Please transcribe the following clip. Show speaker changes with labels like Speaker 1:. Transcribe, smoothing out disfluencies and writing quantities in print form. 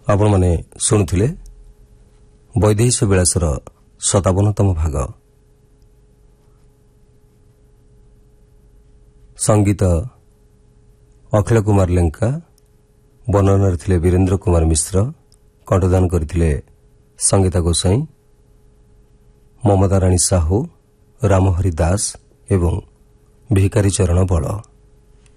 Speaker 1: ଆପଣମାନେ ଶୁଣୁଥିଲେ ବୈଦେହୀଶ ବିଳାସର 57ତମ ଭାଗ। ସଙ୍ଗୀତ ଅଖିଳ କୁମାର ଲେଙ୍କା, ବର୍ଣ୍ଣନାରେ ଥିଲେ ବୀରେନ୍ଦ୍ର କୁମାର ମିଶ୍ର, କଣ୍ଠଦାନ କରିଥିଲେ ସଙ୍ଗୀତା ଗୋସାଇଁ, ମମତା ରାଣୀ ସାହୁ, ରାମହରି ଦାସ ଏବଂ ଭିକାରୀ ଚରଣ ବଳ।